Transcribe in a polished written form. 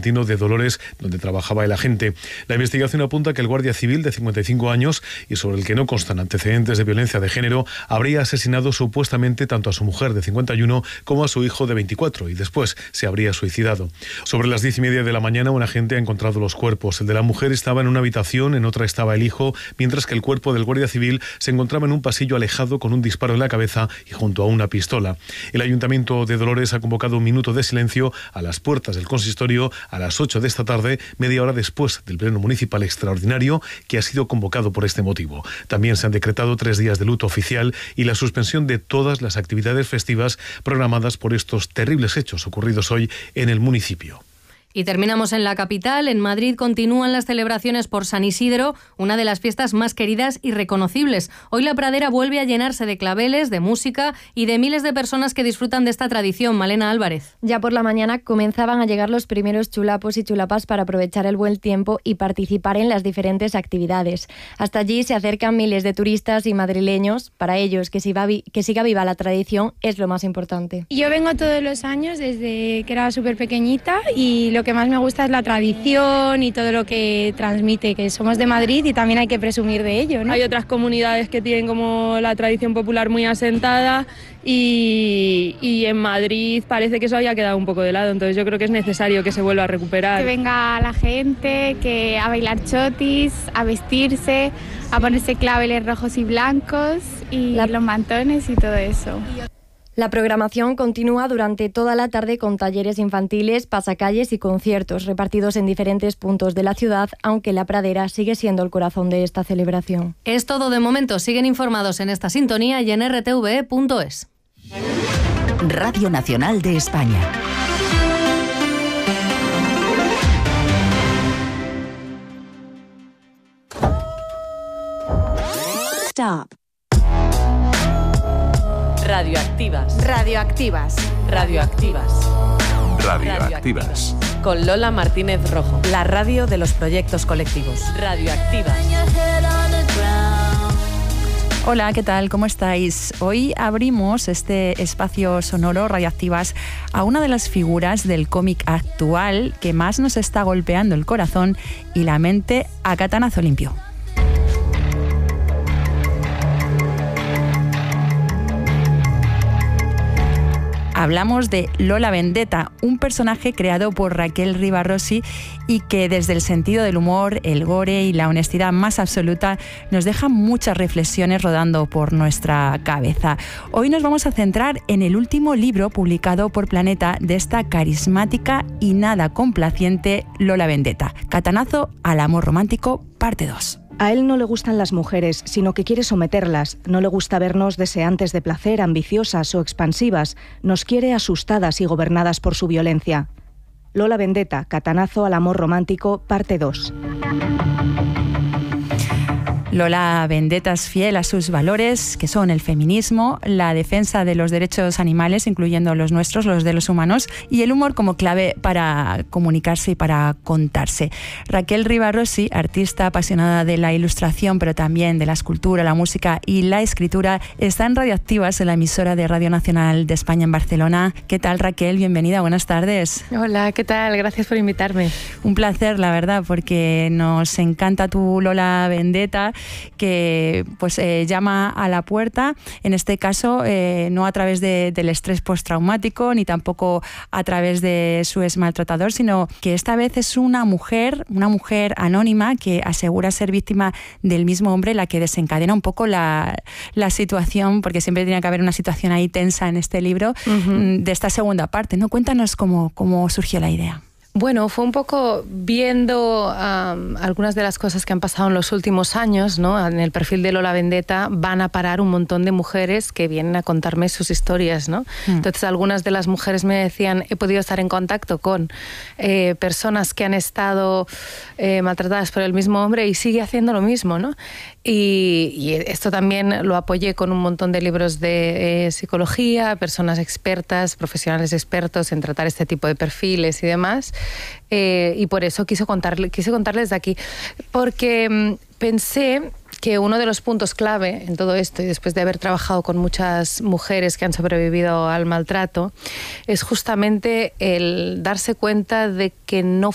infantino de Dolores, donde trabajaba el agente. La investigación apunta que el guardia civil de 55 años, y sobre el que no constan antecedentes de violencia de género, habría asesinado supuestamente tanto a su mujer de 51 como a su hijo de 24 y después se habría suicidado. Sobre las 10:30 de la mañana, un agente ha encontrado los cuerpos. El de la mujer estaba en una habitación, en otra estaba el hijo, mientras que el cuerpo del guardia civil se encontraba en un pasillo alejado con un disparo en la cabeza y junto a una pistola. El Ayuntamiento de Dolores ha convocado un minuto de silencio a las puertas del consistorio a las 8 de esta tarde, media hora después del pleno municipal extraordinario que ha sido convocado por este motivo. También se han decretado 3 días de luto oficial y la suspensión de todas las actividades festivas programadas por estos terribles hechos ocurridos hoy en el municipio. Y terminamos en la capital. En Madrid continúan las celebraciones por San Isidro, una de las fiestas más queridas y reconocibles. Hoy la pradera vuelve a llenarse de claveles, de música y de miles de personas que disfrutan de esta tradición. Malena Álvarez. Ya por la mañana comenzaban a llegar los primeros chulapos y chulapas para aprovechar el buen tiempo y participar en las diferentes actividades. Hasta allí se acercan miles de turistas y madrileños. Para ellos, que siga viva la tradición es lo más importante. Yo vengo todos los años desde que era súper pequeñita y lo que más me gusta es la tradición y todo lo que transmite, que somos de Madrid y también hay que presumir de ello, ¿no? Hay otras comunidades que tienen como la tradición popular muy asentada y en Madrid parece que eso haya quedado un poco de lado, entonces yo creo que es necesario que se vuelva a recuperar. Que venga la gente a bailar chotis, a vestirse, a ponerse claveles rojos y blancos y los mantones y todo eso. La programación continúa durante toda la tarde con talleres infantiles, pasacalles y conciertos repartidos en diferentes puntos de la ciudad, aunque la pradera sigue siendo el corazón de esta celebración. Es todo de momento. Siguen informados en esta sintonía y en rtve.es. Radio Nacional de España. Stop. Radioactivas. Radioactivas. Radioactivas. Radioactivas. Con Lola Martínez Rojo. La radio de los proyectos colectivos. Radioactivas. Hola, ¿qué tal? ¿Cómo estáis? Hoy abrimos este espacio sonoro Radioactivas a una de las figuras del cómic actual que más nos está golpeando el corazón y la mente a catanazo limpio. Hablamos de Lola Vendetta, un personaje creado por Raquel Rivarossi y que desde el sentido del humor, el gore y la honestidad más absoluta nos deja muchas reflexiones rodando por nuestra cabeza. Hoy nos vamos a centrar en el último libro publicado por Planeta de esta carismática y nada complaciente Lola Vendetta, Catanazo al amor romántico, parte 2. A él no le gustan las mujeres, sino que quiere someterlas. No le gusta vernos deseantes de placer, ambiciosas o expansivas. Nos quiere asustadas y gobernadas por su violencia. Lola Vendetta, Catanazo al amor romántico, parte 2. Lola Vendetta es fiel a sus valores, que son el feminismo, la defensa de los derechos animales, incluyendo los nuestros, los de los humanos, y el humor como clave para comunicarse y para contarse. Raquel Rivarossi, artista apasionada de la ilustración, pero también de la escultura, la música y la escritura, está en Radioactivas, en la emisora de Radio Nacional de España en Barcelona. ¿Qué tal, Raquel? Bienvenida, buenas tardes. Hola, ¿qué tal? Gracias por invitarme. Un placer, la verdad, porque nos encanta tu Lola Vendetta, que pues llama a la puerta, en este caso no a través del estrés postraumático ni tampoco a través de su ex maltratador, sino que esta vez es una mujer anónima que asegura ser víctima del mismo hombre, la que desencadena un poco la situación, porque siempre tiene que haber una situación ahí tensa en este libro, de esta segunda parte, ¿no? Cuéntanos cómo surgió la idea. Bueno, fue un poco viendo algunas de las cosas que han pasado en los últimos años, ¿no? En el perfil de Lola Vendetta van a parar un montón de mujeres que vienen a contarme sus historias, ¿no? Entonces, algunas de las mujeres me decían, he podido estar en contacto con personas que han estado maltratadas por el mismo hombre y sigue haciendo lo mismo, ¿no? Y esto también lo apoyé con un montón de libros de psicología, personas expertas, profesionales expertos en tratar este tipo de perfiles y demás. Y por eso quise contarles de aquí, porque pensé que uno de los puntos clave en todo esto, y después de haber trabajado con muchas mujeres que han sobrevivido al maltrato, es justamente el darse cuenta de que no